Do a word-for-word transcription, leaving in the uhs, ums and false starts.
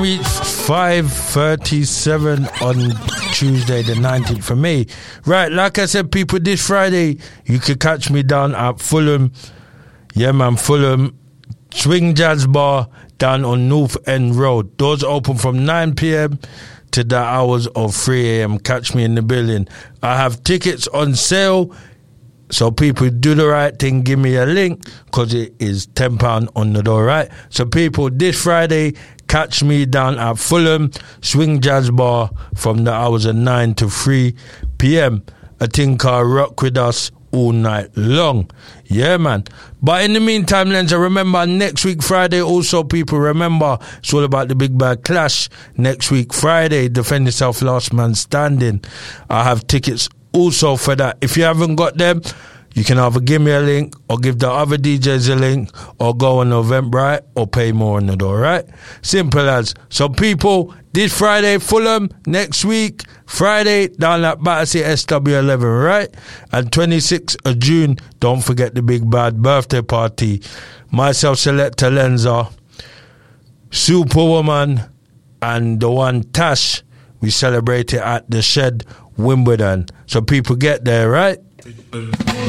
It's five thirty-seven on Tuesday the nineteenth for me. Right, like I said, people, this Friday you can catch me down at Fulham. Yeah, man, Fulham. Swing Jazz Bar down on North End Road. Doors open from nine p.m. to the hours of three a.m. Catch me in the building. I have tickets on sale. So people, do the right thing, give me a link, because it is ten pounds on the door, right? So people, this Friday, catch me down at Fulham Swing Jazz Bar from the hours of nine to three p.m. I think I'll rock with us all night long. Yeah, man. But in the meantime, Lenza, remember next week Friday also, people, remember it's all about the Big Bad Clash. Next week Friday, defend yourself, last man standing. I have tickets also for that. If you haven't got them, you can either give me a link or give the other D Js a link or go on Eventbrite or pay more on the door, right? Simple as. So people, this Friday, Fulham, next week, Friday, down at Battersea S W eleven, right? And twenty-sixth of June, don't forget the Big Bad birthday party. Myself, Selector Lenza, Superwoman, and the one Tash. We celebrate it at the Shed, Wimbledon. So people get there, right?